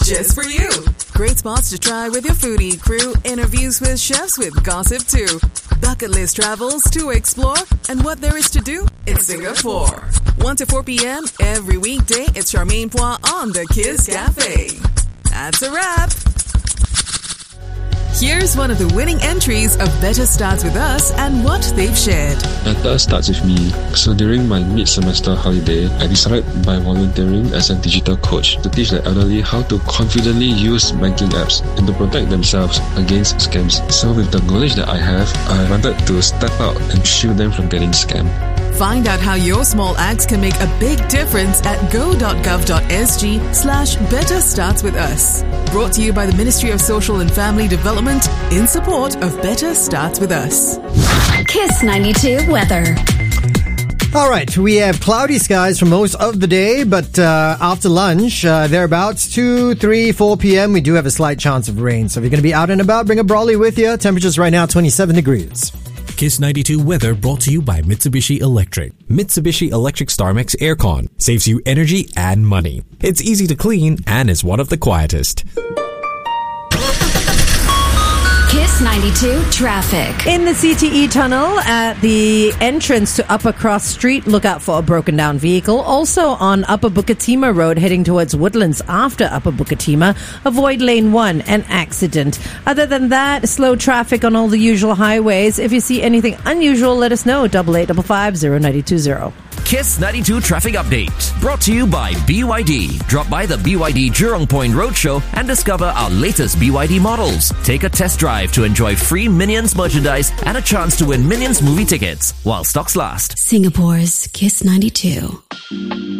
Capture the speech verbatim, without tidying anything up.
just for you. Great spots to try with your foodie crew. Interviews with chefs with gossip too. Bucket list travels to explore. And what there is to do in Singapore. one to four p.m. every weekday. It's Charmaine Pois on the Kiss Cafe. That's a wrap. Here's one of the winning entries of Better Starts With Us and what they've shared. Better starts with me. So during my mid-semester holiday, I decided by volunteering as a digital coach to teach the elderly how to confidently use banking apps and to protect themselves against scams. So with the knowledge that I have, I wanted to step out and shield them from getting scammed. Find out how your small acts can make a big difference at go.gov.sg slash better starts with us. Brought to you by the Ministry of Social and Family Development in support of Better Starts With Us. Kiss ninety-two weather. All right, we have cloudy skies for most of the day, but uh, after lunch, uh, thereabouts two, three, four p.m., we do have a slight chance of rain. So if you're going to be out and about, bring a brolly with you. Temperatures right now, twenty-seven degrees. Kiss ninety-two weather brought to you by Mitsubishi Electric. Mitsubishi Electric StarMax Aircon saves you energy and money. It's easy to clean and is one of the quietest. Kiss ninety-two traffic. In the C T E tunnel at the entrance to Upper Cross Street, look out for a broken down vehicle. Also on Upper Bukit Road heading towards Woodlands after Upper Bukit, avoid lane one, an accident. Other than that, slow traffic on all the usual highways. If you see anything unusual, let us know. Double eight double five zero nine two zero. Kiss ninety-two traffic update brought to you by B Y D. Drop by the B Y D Jurong Point Roadshow and discover our latest B Y D models. Take a test drive to enjoy free Minions merchandise and a chance to win Minions movie tickets while stocks last. Singapore's Kiss ninety-two.